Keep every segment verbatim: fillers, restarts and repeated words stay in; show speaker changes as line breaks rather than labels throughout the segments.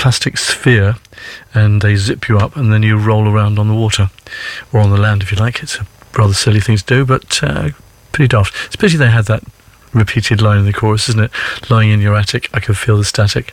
plastic sphere, and they zip you up, and then you roll around on the water, or on the land if you like. It's a rather silly thing to do, but uh, pretty daft. Especially they had that repeated line in the chorus, isn't it? Lying in your attic, I could feel the static.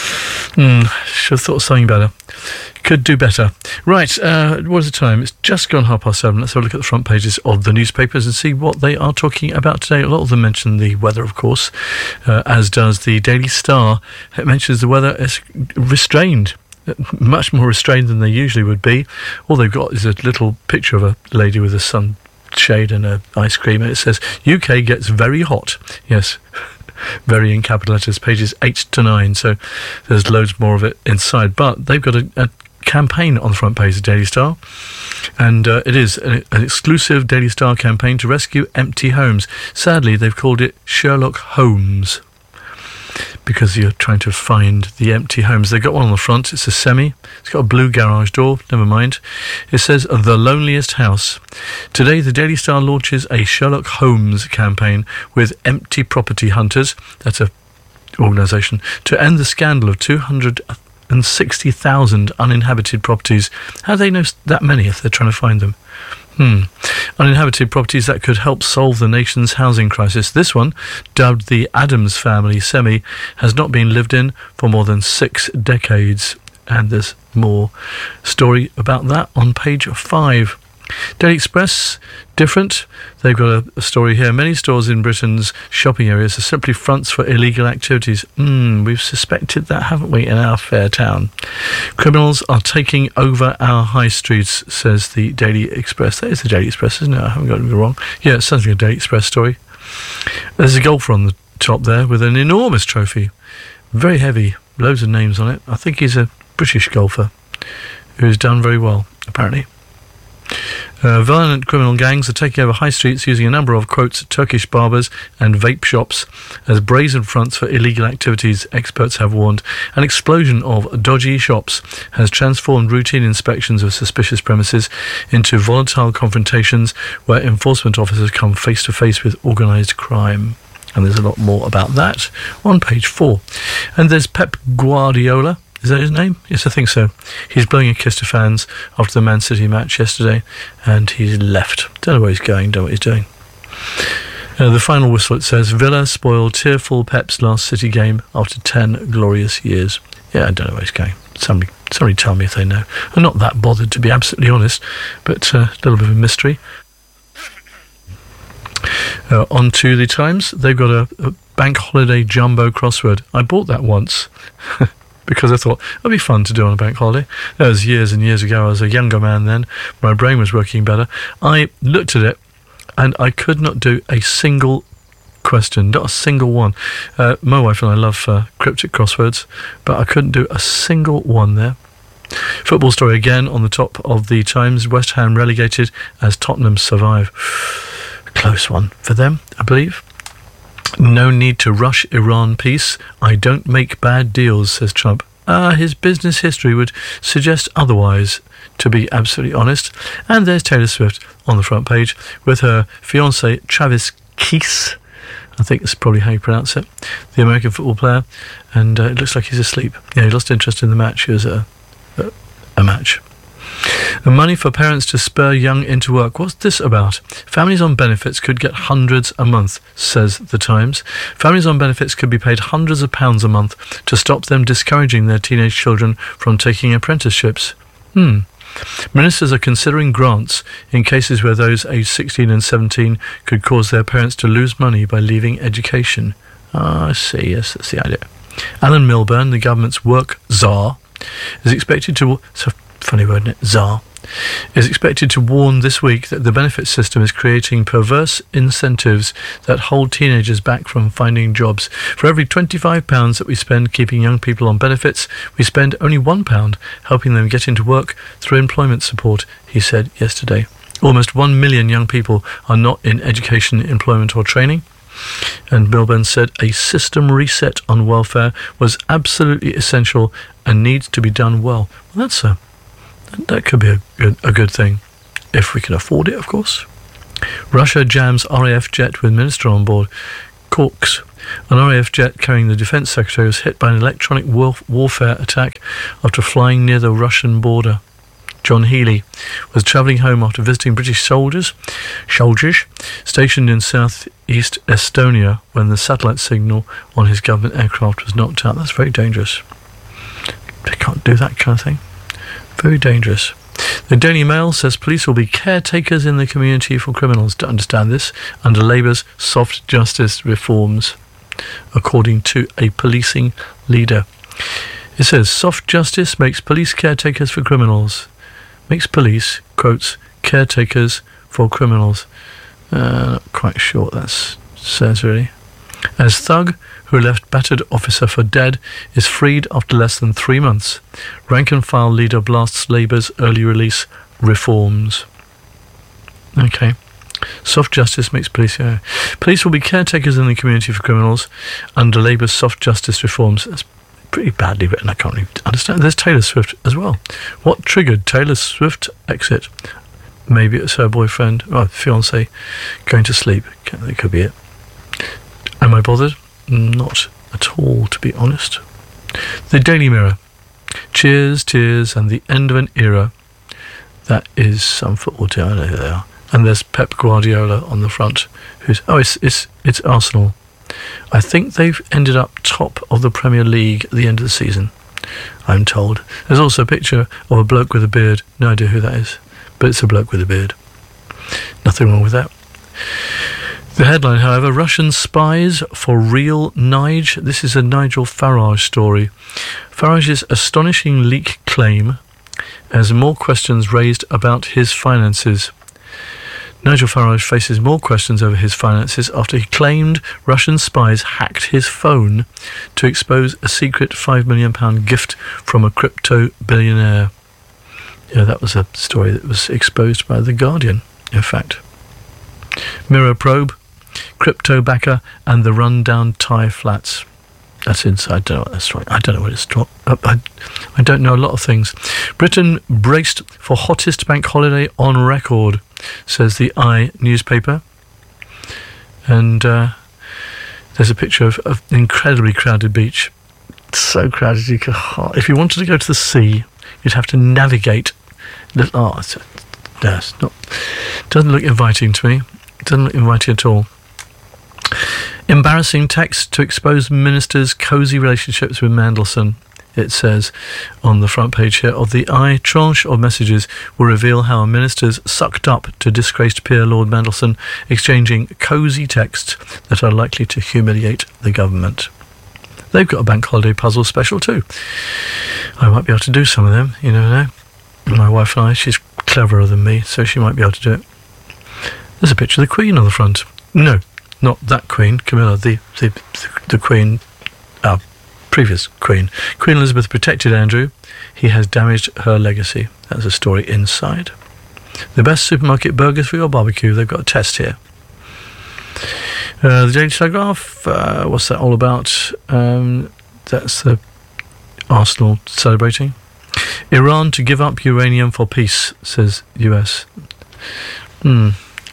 Mm, should have thought of something better. Could do better. Right, uh, what is the time? It's just gone half past seven. Let's have a look at the front pages of the newspapers and see what they are talking about today. A lot of them mention the weather, of course, uh, as does the Daily Star. It mentions the weather is restrained, much more restrained than they usually would be. All they've got is a little picture of a lady with a sun shade and a ice cream, and it says U K gets very hot. Yes, very in capital letters, pages eight to nine, so there's loads more of it inside. But they've got a, a campaign on the front page of Daily Star, and uh, it is an, an exclusive Daily Star campaign to rescue empty homes. Sadly, they've called it Sherlock Holmes, because you're trying to find the empty homes. They've got one on the front. It's a semi. It's got a blue garage door. Never mind. It says, The Loneliest House. Today, the Daily Star launches a Sherlock Holmes campaign with Empty Property Hunters, that's a organisation, to end the scandal of two hundred sixty thousand uninhabited properties. How do they know that many if they're trying to find them? Hmm. Uninhabited properties that could help solve the nation's housing crisis. This one, dubbed the Addams Family Semi, has not been lived in for more than six decades. And there's more story about that on page five. Daily Express, different. They've got a, a story here. Many stores in Britain's shopping areas are simply fronts for illegal activities. Mm, we've suspected that, haven't we, in our fair town? Criminals are taking over our high streets, says the Daily Express. That is the Daily Express, isn't it? I haven't got it wrong. Yeah, it's something a Daily Express story. There's a golfer on the top there with an enormous trophy. Very heavy. Loads of names on it. I think he's a British golfer who's done very well, apparently. Uh, violent criminal gangs are taking over high streets using a number of, quotes, Turkish barbers and vape shops as brazen fronts for illegal activities, experts have warned. An explosion of dodgy shops has transformed routine inspections of suspicious premises into volatile confrontations where enforcement officers come face to face with organised crime. And there's a lot more about that on page four. And there's Pep Guardiola. Is that his name? Yes, I think so. He's blowing a kiss to fans after the Man City match yesterday, and he's left. Don't know where he's going, don't know what he's doing. Uh, the final whistle, it says, Villa spoiled tearful Pep's last City game after ten glorious years. Yeah, I don't know where he's going. Somebody, somebody tell me if they know. I'm not that bothered, to be absolutely honest, but uh, a little bit of a mystery. Uh, on to the Times. They've got a, a bank holiday jumbo crossword. I bought that once. Because I thought it'd be fun to do on a bank holiday. That was years and years ago. I was a younger man then. My brain was working better. I looked at it, and I could not do a single question, not a single one. Uh, my wife and I love uh, cryptic crosswords, but I couldn't do a single one there. Football story again on the top of the Times. West Ham relegated as Tottenham survive. Close one for them, I believe. No need to rush Iran peace. I don't make bad deals, says Trump. Ah, uh, his business history would suggest otherwise, to be absolutely honest. And there's Taylor Swift on the front page with her fiancé Travis Kelce. I think that's probably how you pronounce it. The American football player. And uh, it looks like he's asleep. Yeah, he lost interest in the match. It was a, a, a match. And money for parents to spur young into work. What's this about? Families on benefits could get hundreds a month, says the Times. Families on benefits could be paid hundreds of pounds a month to stop them discouraging their teenage children from taking apprenticeships. Hmm. Ministers are considering grants in cases where those aged sixteen and seventeen could cause their parents to lose money by leaving education. Ah, I see. Yes, that's the idea. Alan Milburn, the government's work czar, is expected to... So funny word, isn't it? Czar. Is expected to warn this week that the benefit system is creating perverse incentives that hold teenagers back from finding jobs. For every twenty-five pounds that we spend keeping young people on benefits, we spend only one pound helping them get into work through employment support, he said yesterday. Almost one million young people are not in education, employment or training. And Milburn said a system reset on welfare was absolutely essential and needs to be done well. Well, that's a That could be a good, a good thing, if we can afford it, of course. Russia jams R A F jet with minister on board. Corks. An R A F jet carrying the Defence Secretary was hit by an electronic war- warfare attack after flying near the Russian border. John Healy was travelling home after visiting British soldiers, soldiers stationed in south-east Estonia when the satellite signal on his government aircraft was knocked out. That's very dangerous. They can't do that kind of thing. Very dangerous. The Daily Mail says police will be caretakers in the community for criminals. To understand this, under Labour's soft justice reforms, according to a policing leader. It says soft justice makes police caretakers for criminals. Makes police, quotes, caretakers for criminals. Uh, not quite sure what that says, really. As thug, who left battered officer for dead, is freed after less than three months. Rank-and-file leader blasts Labour's early release reforms. Okay. Soft justice makes police... Yeah. Police will be caretakers in the community for criminals under Labour's soft justice reforms. That's pretty badly written. I can't really understand. There's Taylor Swift as well. What triggered Taylor Swift exit? Maybe it's her boyfriend, or fiancé, going to sleep. That could be it. Am I bothered? Not at all, to be honest. The Daily Mirror. Cheers, tears, and the end of an era. That is some football team. I know who they are. And there's Pep Guardiola on the front. Who's oh, it's it's it's Arsenal. I think they've ended up top of the Premier League at the end of the season, I'm told. There's also a picture of a bloke with a beard. No idea who that is, but it's a bloke with a beard. Nothing wrong with that. The headline, however, Russian spies for real Nige. This is a Nigel Farage story. Farage's astonishing leak claim as more questions raised about his finances. Nigel Farage faces more questions over his finances after he claimed Russian spies hacked his phone to expose a secret five million pounds gift from a crypto billionaire. Yeah, that was a story that was exposed by The Guardian, in fact. Mirror probe, crypto backer, and the rundown Thai flats. That's inside. I don't know what that's right. I don't know what it's talking. I, I don't know a lot of things. Britain braced for hottest bank holiday on record, says the I newspaper. And uh, there's a picture of, of an incredibly crowded beach. So crowded you could. Oh, if you wanted to go to the sea, you'd have to navigate. Oh, it's, no, it's not. Doesn't look inviting to me. It doesn't look inviting at all. Embarrassing text to expose ministers' cosy relationships with Mandelson, it says on the front page here of the I. Tranche of messages will reveal how ministers sucked up to disgraced peer Lord Mandelson, exchanging cosy texts that are likely to humiliate the government. They've got a bank holiday puzzle special too. I might be able to do some of them, you never know. My wife and I, she's cleverer than me, so she might be able to do it. There's a picture of the Queen on the front. No. Not that Queen, Camilla, the the, the Queen, our previous Queen. Queen Elizabeth protected Andrew. He has damaged her legacy. That's a story inside. The best supermarket burgers for your barbecue. They've got a test here. Uh, the Daily Telegraph, uh, what's that all about? Um, that's the Arsenal celebrating. Iran to give up uranium for peace, says U S. Hmm.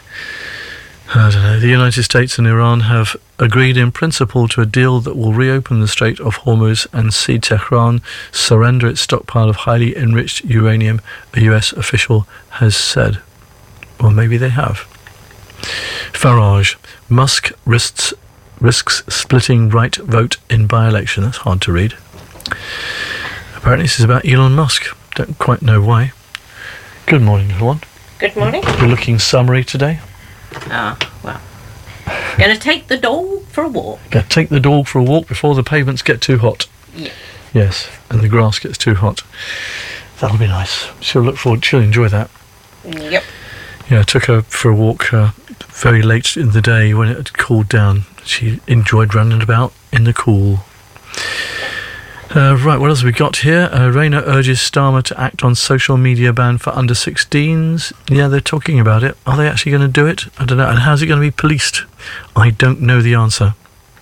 I don't know. The United States and Iran have agreed in principle to a deal that will reopen the Strait of Hormuz and see Tehran surrender its stockpile of highly enriched uranium, a U S official has said. Well, maybe they have. Farage. Musk risks, risks splitting right vote in by-election. That's hard to read. Apparently this is about Elon Musk. Don't quite know why. Good morning, everyone.
Good morning.
You're looking summery today.
Ah, well. Gonna take the dog for a walk.
Yeah, take the dog for a walk before the pavements get too hot.
Yeah.
Yes, and the grass gets too hot. That'll be nice. She'll look forward, she'll enjoy that.
Yep.
Yeah, I took her for a walk uh, very late in the day when it had cooled down. She enjoyed running about in the cool. Uh, right, what else have we got here? Uh, Rayner urges Starmer to act on social media ban for under sixteens. Yeah, they're talking about it. Are they actually going to do it? I don't know. And how's it going to be policed? I don't know the answer.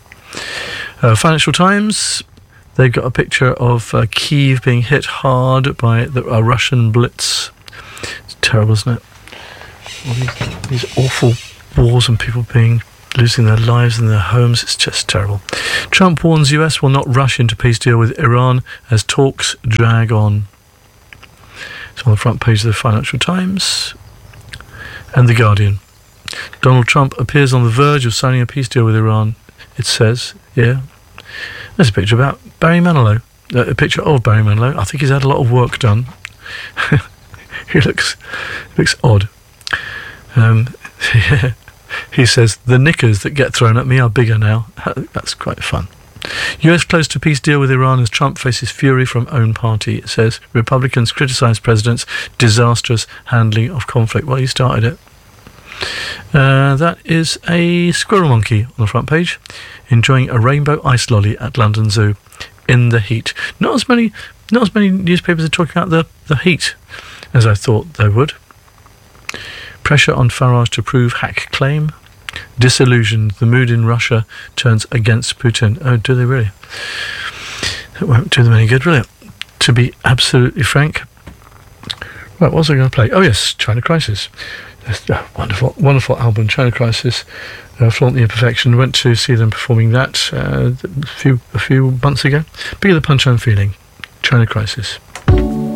Uh, Financial Times, they've got a picture of uh, Kyiv being hit hard by the, a Russian blitz. It's terrible, isn't it? All these, these awful wars and people being losing their lives and their homes. It's just terrible. Trump warns U S will not rush into peace deal with Iran as talks drag on. It's on the front page of the Financial Times and The Guardian. Donald Trump appears on the verge of signing a peace deal with Iran, it says. Yeah. There's a picture about Barry Manilow. Uh, a picture of Barry Manilow. I think he's had a lot of work done. he looks looks odd. Um, yeah. He says, the knickers that get thrown at me are bigger now. That's quite fun. U S close to peace deal with Iran as Trump faces fury from own party. It says, Republicans criticise president's disastrous handling of conflict. Well, he started it. Uh, that is a squirrel monkey on the front page, enjoying a rainbow ice lolly at London Zoo in the heat. Not as many, not as many newspapers are talking about the, the heat as I thought they would. Pressure on Farage to prove hack claim. Disillusioned, the mood in Russia turns against Putin. Oh, do they really? That won't do them any good, will it? To be absolutely frank. Right, what was I going to play? Oh yes, China Crisis. Oh, wonderful, wonderful album, China Crisis. Uh, Flaunt the Imperfection. Went to see them performing that uh, a few a few months ago. Be the Punch I'm Feeling. China Crisis.